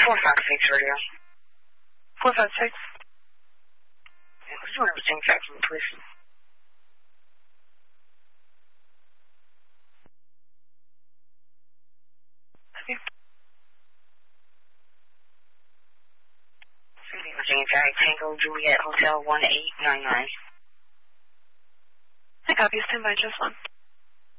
456 radio. 456. Yeah, could you do everything check for me, please? Okay. Virginia Jag, Tango Juliet Hotel 1899. I copy. Stand by, just one.